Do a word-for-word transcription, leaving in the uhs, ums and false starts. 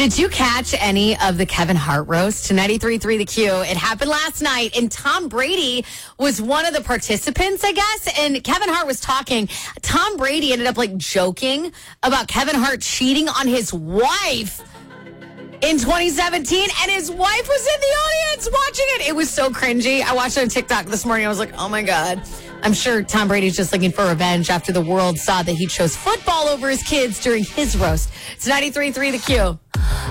Did you catch any of the Kevin Hart roast to ninety-three point three The Q? It happened last night, and Tom Brady was one of the participants, I guess. And Kevin Hart was talking. Tom Brady ended up like joking about Kevin Hart cheating on his wife in twenty seventeen, and his wife was in the audience watching it. It was so cringy. I watched it on TikTok this morning. I was like, oh my God. I'm sure Tom Brady's just looking for revenge after the world saw that he chose football over his kids during his roast. It's ninety-three point three The Q.